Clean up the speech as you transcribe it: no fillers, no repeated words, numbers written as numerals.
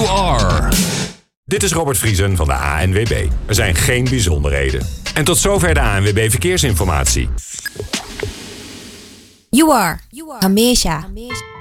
You are. Dit is Robert Vriesen van de ANWB. Er zijn geen bijzonderheden. En tot zover de ANWB Verkeersinformatie. You are. Hamisha.